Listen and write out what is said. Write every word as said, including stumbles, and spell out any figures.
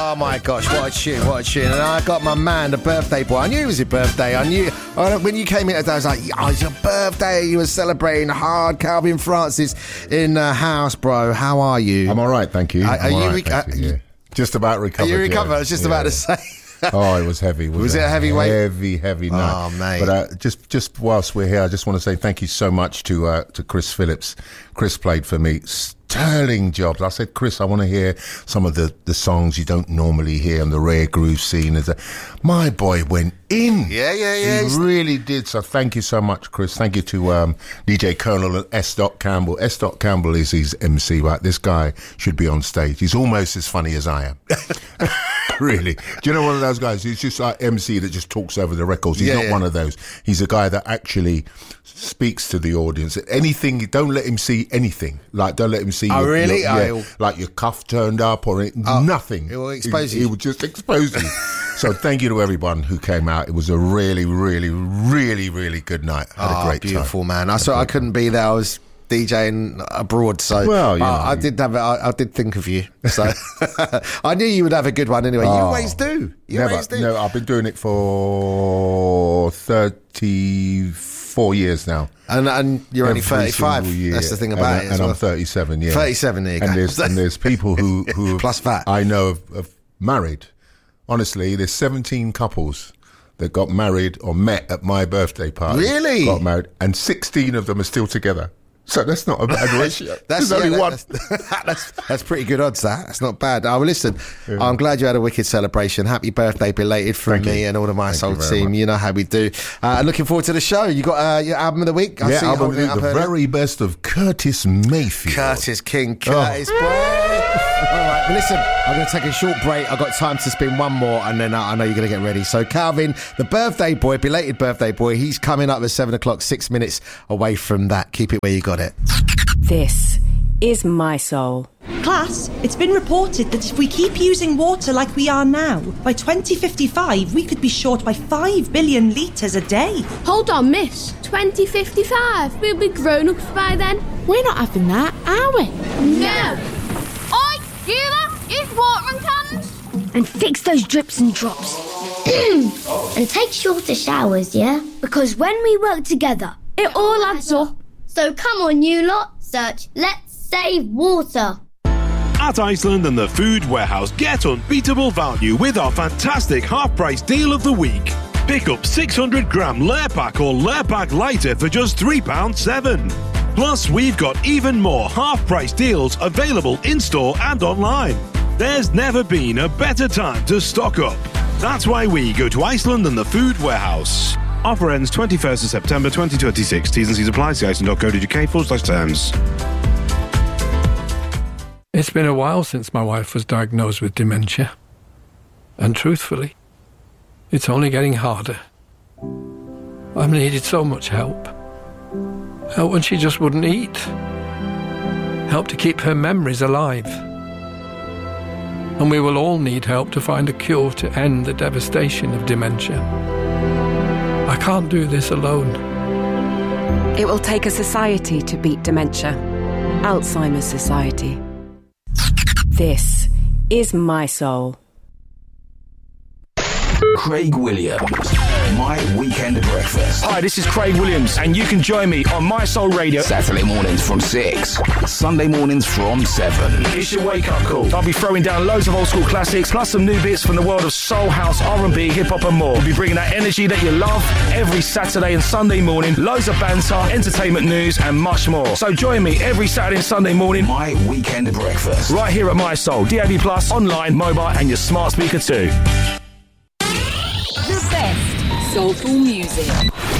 Oh my gosh, what a tune, what a tune. And I got my man, the birthday boy. I knew it was your birthday. I knew, when you came in today, I was like, oh, it's your birthday. You were celebrating hard. Calvin Francis in the house, bro. How are you? I'm all right, thank you. Are, are you, right, re- thank you, yeah. Just about recovered. Are you recovered? Yeah. I was just yeah. about to say. Oh, it was heavy. Was it a heavy weight? Heavy, heavy night. Oh, mate. But uh, just, just whilst we're here, I just want to say thank you so much to uh, to Chris Phillips. Chris played for me. Sterling job. I said, Chris, I want to hear some of the, the songs you don't normally hear on the rare groove scene. As a, my boy went in. Yeah, yeah, yeah. He really did. So thank you so much, Chris. Thank you to um, D J Colonel and S. Campbell. S. Campbell is his M C, right? This guy should be on stage. He's almost as funny as I am. Really. Do you know one of those guys? He's just like M C that just talks over the records. He's yeah, not yeah. one of those. He's a guy that actually speaks to the audience. Anything, don't let him see anything. Like, don't let him see Oh, your, really? your, yeah, like your cuff turned up or it, Oh, nothing. it will expose he, you. He will just expose you. So thank you to everyone who came out. It was a really, really, really, really good night. I had Oh, a great beautiful, time. man. I saw I couldn't be there. I was DJing abroad, so Well, you but know, I did have. I, I did think of you, so I knew you would have a good one anyway. You Oh, always do. You Never, always do. no, I've been doing it for thirty-four years now. And and you're only Every thirty-five. single year. That's the thing about and, it. As And well. I'm thirty-seven, yeah. thirty-seven, there you and go. there's and there's people who who Plus that. I know have, have married. Honestly, there's seventeen couples that got married or met at my birthday party. Really? Got married, and sixteen of them are still together. So that's not a bad ratio. That's, There's yeah, only that- one. That's, that's, that's pretty good odds, that. That's not bad. Oh, well, listen, yeah. I'm glad you had a wicked celebration. Happy birthday belated from Thank me you. and all the My Thank Soul you very team. much. You know how we do. Uh, looking forward to the show. You got uh, your album of the week? I Yeah, see you album holding it of the up earlier. very best of Curtis Mayfield. Curtis King, Curtis, Oh. boy. All right, but listen, I'm going to take a short break. I've got time to spin one more, and then I know you're going to get ready. So, Calvin, the birthday boy, belated birthday boy, he's coming up at seven o'clock, six minutes away from that. Keep it where you got it. This is My Soul. Class, it's been reported that if we keep using water like we are now, by twenty fifty-five we could be short by five billion litres a day. Hold on, miss. twenty fifty-five? We'll be grown-ups by then. We're not having that, are we? No. Oi, Sheila, use watering cans. And fix those drips and drops. And take shorter showers, yeah? Because when we work together, It all adds up. so come on, you lot, search Let's Save Water. At Iceland and the Food Warehouse, get unbeatable value with our fantastic half-price deal of the week. Pick up six hundred gram layer pack or layer pack lighter for just three pounds seven. Plus, we've got even more half-price deals available in-store and online. There's never been a better time to stock up. That's why we go to Iceland and the Food Warehouse. Offer ends twenty-first of September twenty twenty-six. T's and C's apply. See iceland dot co dot uk forward slash terms. It's been a while since my wife was diagnosed with dementia. And truthfully, it's only getting harder. I've needed so much help. Help when she just wouldn't eat. Help to keep her memories alive. And we will all need help to find a cure to end the devastation of dementia. I can't do this alone. It will take a society to beat dementia. Alzheimer's Society. This is My Soul. Craig Williams, My Weekend Breakfast. Hi, this is Craig Williams, and you can join me on My Soul Radio. Saturday mornings from six, Sunday mornings from seven. It's your wake-up call. I'll be throwing down loads of old-school classics, plus some new bits from the world of soul, house, R and B, hip-hop and more. We'll be bringing that energy that you love every Saturday and Sunday morning. Loads of banter, entertainment news, and much more. So join me every Saturday and Sunday morning. My Weekend Breakfast. Right here at My Soul, D A B plus, online, mobile, and your smart speaker too. The best soulful music.